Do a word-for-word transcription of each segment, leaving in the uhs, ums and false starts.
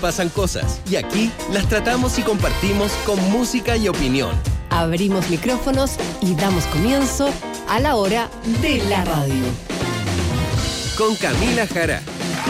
Pasan cosas y aquí las tratamos y compartimos con música y opinión. Abrimos micrófonos y damos comienzo a la hora de la radio. Con Camila Jara.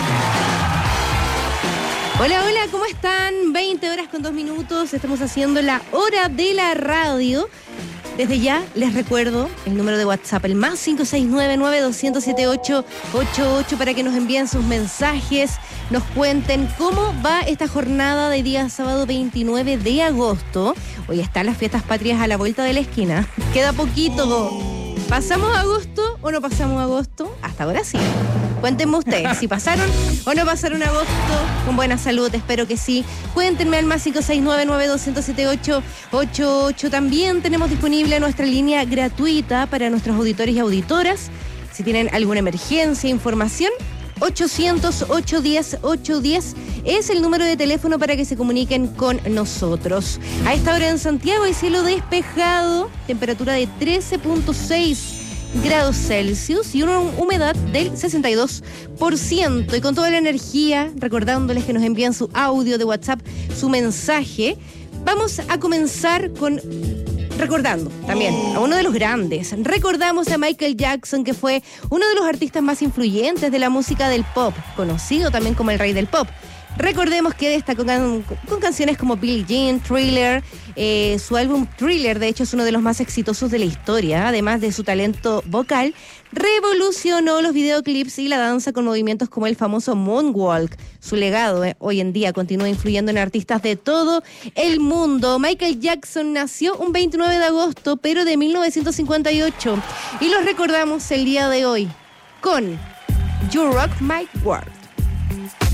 Hola, hola, ¿cómo están? veinte horas con dos minutos, estamos haciendo la hora de la radio. Desde ya les recuerdo el número de WhatsApp, el más cinco seis nueve, nueve dos cero siete ocho ocho ocho, para que nos envíen sus mensajes, nos cuenten cómo va esta jornada de día sábado veintinueve de agosto. Hoy están las fiestas patrias a la vuelta de la esquina. Queda poquito. ¿Pasamos agosto o no pasamos agosto? Hasta ahora sí. Cuéntenme ustedes si pasaron o no pasaron agosto con buena salud, espero que sí. Cuéntenme al más cinco seis nueve, nueve dos cero siete ocho ocho ocho. También tenemos disponible nuestra línea gratuita para nuestros auditores y auditoras. Si tienen alguna emergencia, información, ochocientos, ochocientos diez, ochocientos diez es el número de teléfono para que se comuniquen con nosotros. A esta hora en Santiago hay cielo despejado, temperatura de trece punto seis grados Celsius y una humedad del sesenta y dos por ciento. Y con toda la energía, recordándoles que nos envían su audio de WhatsApp, su mensaje, vamos a comenzar con... recordando también a uno de los grandes. Recordamos a Michael Jackson, que fue uno de los artistas más influyentes de la música del pop, conocido también como el rey del pop. Recordemos que destacó con, con canciones como Billie Jean, Thriller. Eh, su álbum Thriller, de hecho, es uno de los más exitosos de la historia. Además de su talento vocal, revolucionó los videoclips y la danza con movimientos como el famoso Moonwalk. Su legado eh, hoy en día continúa influyendo en artistas de todo el mundo. Michael Jackson nació un veintinueve de agosto, pero de mil novecientos cincuenta y ocho. Y los recordamos el día de hoy con You Rock My World.